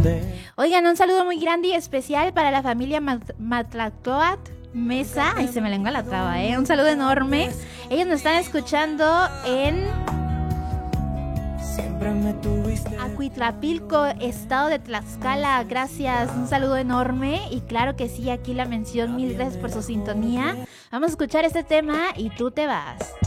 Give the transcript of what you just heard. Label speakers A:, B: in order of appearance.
A: Oigan, un saludo muy grande y especial para la familia Matlactoat Mesa. Ay, se me lengua la traba, Un saludo enorme. Ellos nos están escuchando en Acuitlapilco, estado de Tlaxcala. Gracias, un saludo enorme. Y claro que sí, aquí la mención, mil gracias por su sintonía. Vamos a escuchar este tema y tú te vas.